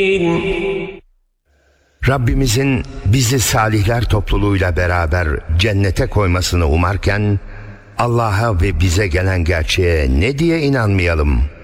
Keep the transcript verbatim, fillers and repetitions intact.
Rabbimizin bizi salihler topluluğuyla beraber cennete koymasını umarken Allah'a ve bize gelen gerçeğe ne diye inanmayalım?